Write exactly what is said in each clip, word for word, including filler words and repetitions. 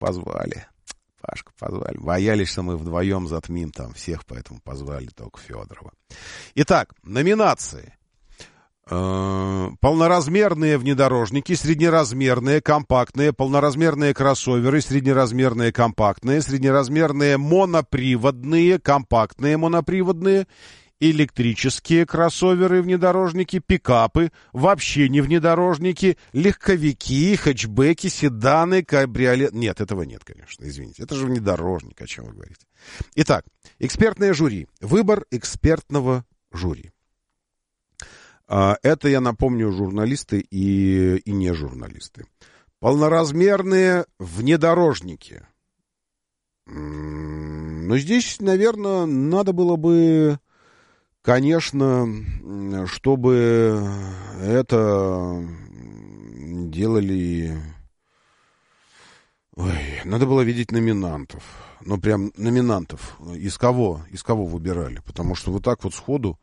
позвали. Пашку позвали. Боялись, что мы вдвоем затмим там всех, поэтому позвали только Федорова. Итак, номинации. Полноразмерные внедорожники, среднеразмерные, компактные, полноразмерные кроссоверы, среднеразмерные, компактные, среднеразмерные моноприводные, компактные моноприводные, электрические кроссоверы, внедорожники, пикапы, вообще не внедорожники, легковики, хэтчбеки, седаны, кабриолеты. Нет, этого нет, конечно, извините. Это же внедорожник, о чем вы говорите. Итак, экспертное жюри. Выбор экспертного жюри. Это, я напомню, журналисты и, и не журналисты. Полноразмерные внедорожники. Но здесь, наверное, надо было бы, конечно, чтобы это делали... Ой, надо было видеть номинантов. Ну, прям номинантов. Из кого? Из кого выбирали? Потому что вот так вот сходу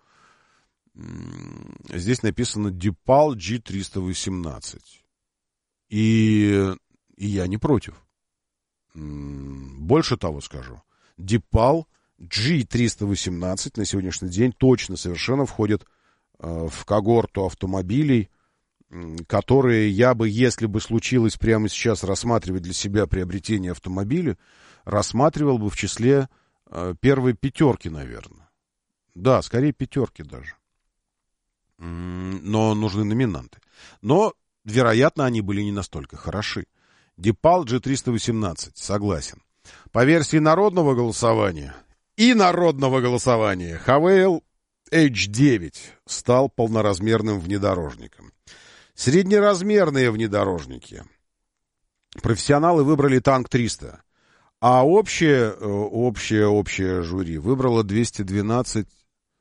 здесь написано Дипал джи триста восемнадцать. И, и я не против. Больше того скажу. Дипал джи триста восемнадцать на сегодняшний день точно совершенно входит э, в когорту автомобилей, которые я бы, если бы случилось прямо сейчас рассматривать для себя приобретение автомобиля, рассматривал бы в числе э, первой пятерки, наверное. Да, скорее пятерки даже. Но нужны номинанты. Но, вероятно, они были не настолько хороши. Дипал джи триста восемнадцать, согласен. По версии народного голосования и народного голосования Хавейл эйч девять стал полноразмерным внедорожником. Среднеразмерные внедорожники. Профессионалы выбрали Танк триста. А общее, общее, общее жюри выбрало двести двенадцать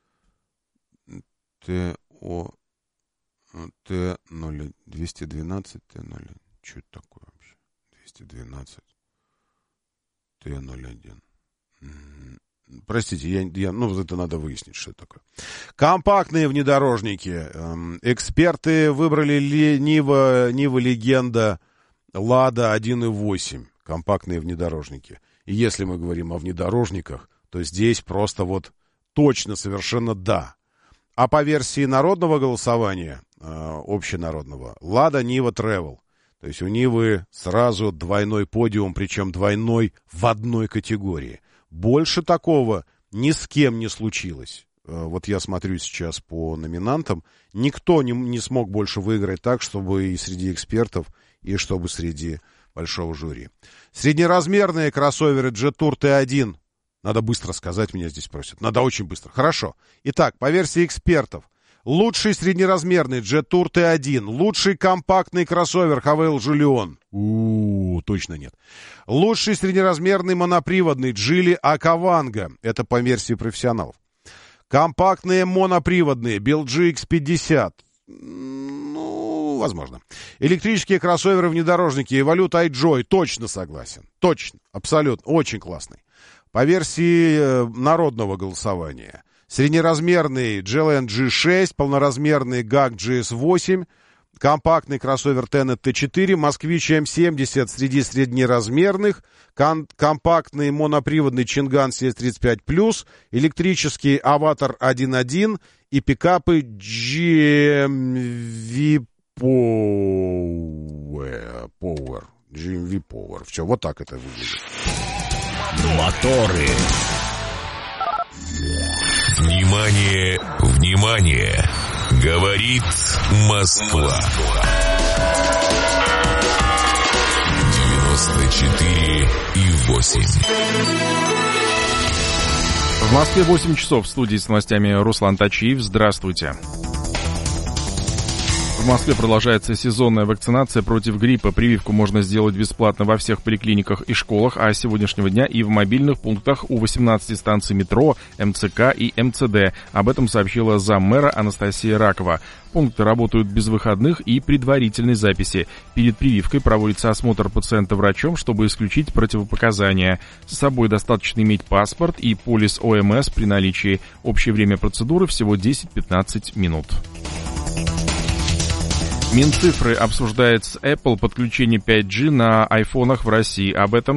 Т О Т ноль двести двенадцать Т ноль. Что это такое вообще? двести двенадцать Т ноль один. Простите, я, я, ну, это надо выяснить, что это такое. Компактные внедорожники. Эксперты выбрали Нива, Нива Легенда, Лада один и восемь. Компактные внедорожники. И если мы говорим о внедорожниках, то здесь просто вот точно, совершенно да. А по версии народного голосования, э, общенародного, Лада Нива Travel. То есть у Нивы сразу двойной подиум, причем двойной в одной категории. Больше такого ни с кем не случилось. Э, вот я смотрю сейчас по номинантам. Никто не, не смог больше выиграть так, чтобы и среди экспертов, и чтобы среди большого жюри. Среднеразмерные кроссоверы Jetour Т один. Надо быстро сказать, меня здесь просят. Надо очень быстро. Хорошо. Итак, по версии экспертов, лучший среднеразмерный Jetour Т один, лучший компактный кроссовер Хавейл Жулион. У-у-у, точно нет. Лучший среднеразмерный моноприводный Джили Акаванга. Это по версии профессионалов. Компактные моноприводные би эл джи икс пятьдесят. Ну, возможно. Электрические кроссоверы-внедорожники Evolute iJoy. Точно согласен. Точно. Абсолютно. Очень классный. По версии народного голосования. Среднеразмерный джи эл эн джи шесть, полноразмерный гак джи эс восемь, компактный кроссовер Tenet Т четыре, Москвич эм семьдесят среди среднеразмерных, ком- компактный моноприводный Чинган си эс тридцать пять плюс, электрический Аватар один точка один и пикапы джи эм ви Power. джи эм ви Power. Все, вот так это выглядит. Моторы. Внимание, внимание! Говорит Москва. девяносто четыре и восемь. В Москве восемь часов. В студии с новостями Руслан Тачиев. Здравствуйте. В Москве продолжается сезонная вакцинация против гриппа. Прививку можно сделать бесплатно во всех поликлиниках и школах, а с сегодняшнего дня и в мобильных пунктах у восемнадцати станций метро, эм цэ ка и эм цэ дэ. Об этом сообщила заммэра Анастасия Ракова. Пункты работают без выходных и предварительной записи. Перед прививкой проводится осмотр пациента врачом, чтобы исключить противопоказания. С собой достаточно иметь паспорт и полис о эм эс при наличии. Общее время процедуры всего десять-пятнадцать минут. Минцифры обсуждает с Apple подключение пять джи на айфонах в России. Об этом